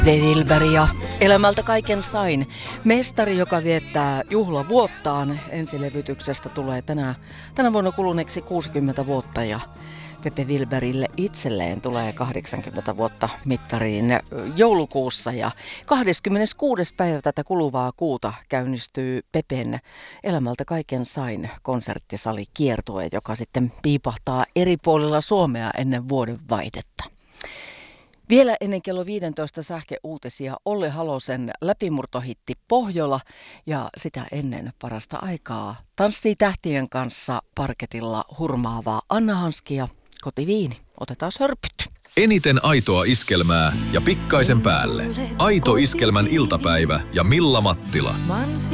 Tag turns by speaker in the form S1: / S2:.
S1: Wilberg ja Elämältä kaiken sain. Mestari, joka viettää juhlavuottaan. Ensilevytyksestä tulee tänä vuonna kuluneeksi 60 vuotta ja Pepe Wilbergille itselleen tulee 80 vuotta mittariin joulukuussa. Ja 26. päivä tätä kuluvaa kuuta käynnistyy Pepen Elämältä kaiken sain konserttisali kiertue, joka sitten piipahtaa eri puolilla Suomea ennen vuodenvaihdetta. Vielä ennen kello 15 sähkeuutisia Olli Halosen läpimurtohitti Pohjola ja sitä ennen parasta aikaa tanssii tähtien kanssa parketilla hurmaavaa Anna Hanskia. Kotiviini. Otetaan hörpyt.
S2: Eniten aitoa iskelmää ja pikkaisen päälle. Aito iskelmän iltapäivä ja Milla Mattila.